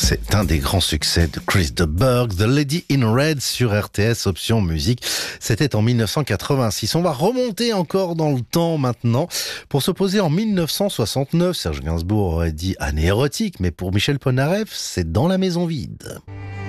C'est un des grands succès de Chris de Burgh, The Lady in Red sur RTS Option Musique. C'était en 1986. On va remonter encore dans le temps maintenant pour se poser en 1969. Serge Gainsbourg aurait dit année érotique, mais pour Michel Polnareff, c'est Dans la maison vide.